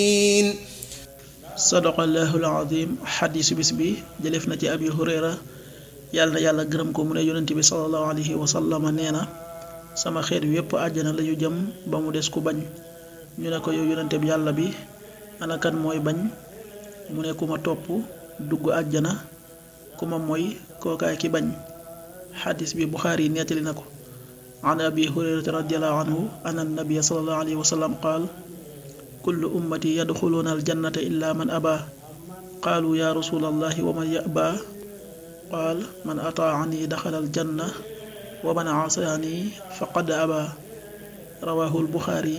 sadaqallahul azim. xadiisu bis bi jëlef na ci abi hurayra yàlla na yàlla gërëm ko mu ne yonent bi sallallahu alayhi wa sallam nee na sama xeet wi yépp àjjana lañu jëm ba mu des ku bañ. ñu ne ko yow yonente bi yàlla bi ana kan mooy bañ? mu ne ku ma topp dugg àjjana, ku ma mooy kookaay ki bañ. xadis bi buxaari nettali na ko. an abi hurayrata radiallahu anhu anna nabiyya sallallahu alayhi wa sallam qaal kullu ummati yadxuluuna aljannata illa man aba qaalu ya rasulallahi wa man yaba qaal man ataani daxala aljanna wa man asaani faqad aba. rawahu albuxaari.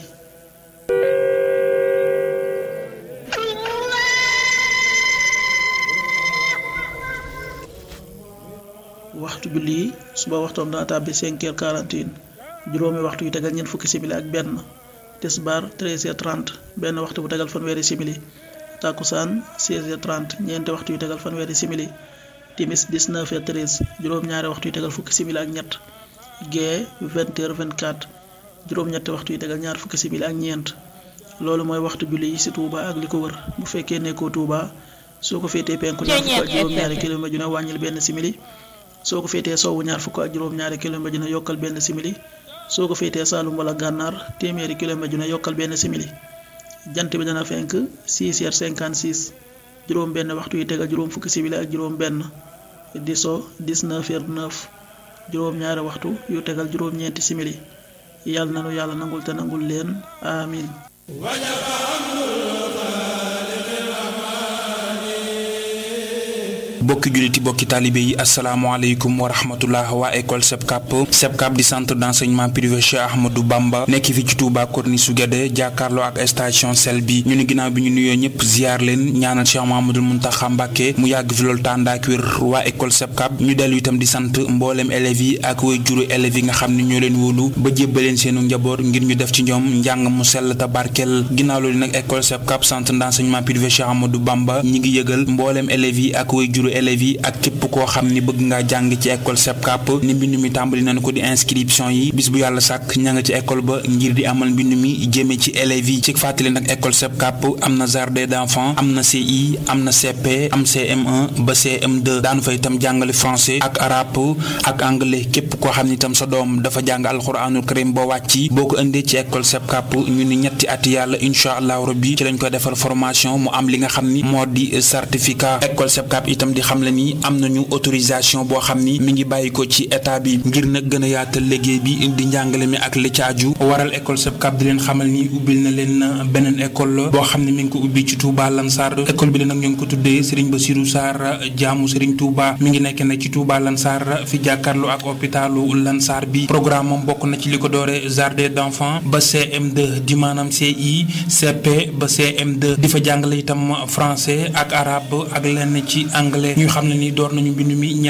waxtu julli yi suba waxtoom dana tàbbi 5h41, juróomi waxtu yu tegal ñeent fukki simili ak benn. tisbaar 13h30, benn waxtu bu tegal fanweeri simili. takkusaan 16h30, ñeenti waxtu yu tegal fanweeri simili. timis 19h13, juróom-ñaari waxtu yu tegal fukki simili ak ñett. gee 20h24, juróom-ñetti waxtu yu tegal ñaar fukki simili ak ñeent. loolu mooy waxtu julli yi ci Touba ak li ko wër. bu fekkee nekkoo Touba soo ko féetee penku ñaar fukk ak juróom-ñaari kilomètre dina wàññil benn simili. soo ko féetee sowwu ñaar fukk ak juróom-ñaari kilomètre dina yokkal benn simili. soo ko féetee Saalum wala Gànnaar téeméeri kilomètre dina yokkal benn simili. jant bi dana fenk 6h56, juróom benn waxtu yu tegal juróom fukki simili ak juróom benn. di so 19h09, juróom ñaari waxtu yu tegal juróom ñeenti simili. yàlla nanu yàlla nangul te nangul leen amin. bokki juliti bokki talibé yi asalaamaaleykum wa rahmatullah waa école SEPCAP di centre d'enseignement privé Cheikh Ahmadou Bamba nekk fi ci Touba Corniche su Guédé jàkkaarloo ak station sel bi. ñu ni ginnaaw bi ñu nuyoo ñëpp ziar leen ñaanal Cheikh Mouhamadoul Mountakha Mbacké mu yàgg fi loolu tànd ak wér. waa école SEPCAP ñu dellu itam di sant mboolem élèves yi ak way juru élèves yi nga xam ne ñoo leen wóolu ba jébbaleen seenu njaboot ngir ñu def ci ñoom njàng mu sell te barkeel. ginnaaw loolu nag école SEPCAP centre d'enseignement privé Cheikh Ahmadou Bamba ñi ngi yëgal mboolem élèves yi ak way juru élèves yi ak képp koo xam ni bëgg ngaa jàng ci école SEPCAP ni mbind mi tàmbali nañu ko di inscription yi bis bu yàlla sàkk ña nga ci école ba ngir di amal mbind mi jëmee ci élèves yi. ci fàttali nag école SEPCAP am na jardin d'enfants, am na CI, am na CP, am CM1 ba CM2 daanu fa itam jàngale français ak arabe ak anglais. képp koo xam ni itam sa doom dafa jàng alxuraanul karim ba wàcc boo ko indee ci école SEPCAP ñu ni ñetti at yàlla incha allahu rabbi ci lañ koy defal formation mu am li nga xam ni moo di certificat. école SEPCAP itam di xam le ni am nañu autorisation boo xam ni mi ngi bàyyi ko ci état bi ngir nag gën a yaatal liggéey bi di njàngale mi ak li ci aju waral école SEPCAP di leen xamal ni ubbil na leen beneen école boo xam ne mi ngi ko ubbi ci Touba Lansar. école bi la nag ñu ngi ko tuddee Serigne Bassirou Sarr jaamu Serigne Touba mi ngi nekk nag ci Touba Lansar fi jàkkaarloo ak hôpitalu Lansar bi. programme moom bokk na ci li ko doore jardin d'enfants ba CM2 di maanaam CI CP ba CM2 di fa jàngale itam français ak arabe ak lenn ci anglais. ñu xam ne ni door nañu mbind mi